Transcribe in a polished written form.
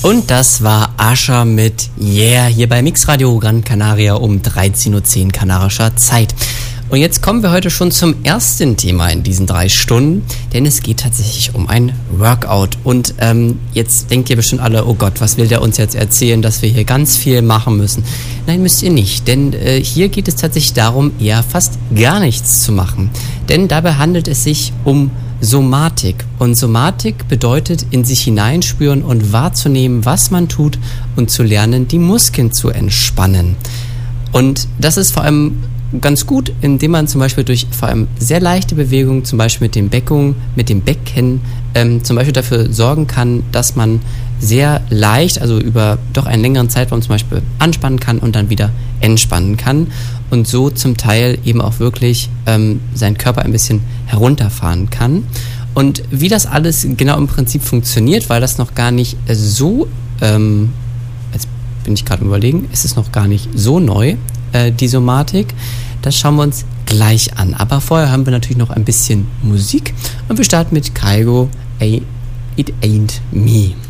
Und das war Asher mit Yeah, hier bei Mixradio Gran Canaria um 13.10 Uhr kanarischer Zeit. Und jetzt kommen wir heute schon zum ersten Thema in diesen 3 Stunden, denn es geht tatsächlich um ein Workout. Und jetzt denkt ihr bestimmt alle, oh Gott, was will der uns jetzt erzählen, dass wir hier ganz viel machen müssen? Nein, müsst ihr nicht, denn hier geht es tatsächlich darum, eher fast gar nichts zu machen. Denn dabei handelt es sich um Somatik. Und Somatik bedeutet, in sich hineinspüren und wahrzunehmen, was man tut und zu lernen, die Muskeln zu entspannen. Und das ist vor allem ganz gut, indem man zum Beispiel durch vor allem sehr leichte Bewegungen, zum Beispiel mit dem Becken, zum Beispiel dafür sorgen kann, dass man sehr leicht, also über doch einen längeren Zeitraum zum Beispiel anspannen kann und dann wieder entspannen kann und so zum Teil eben auch wirklich seinen Körper ein bisschen herunterfahren kann. Und wie das alles genau im Prinzip funktioniert, weil das noch gar nicht so, jetzt bin ich gerade überlegen, ist es noch gar nicht so neu, die Somatik. Das schauen wir uns gleich an. Aber vorher haben wir natürlich noch ein bisschen Musik und wir starten mit Kygo, It Ain't Me.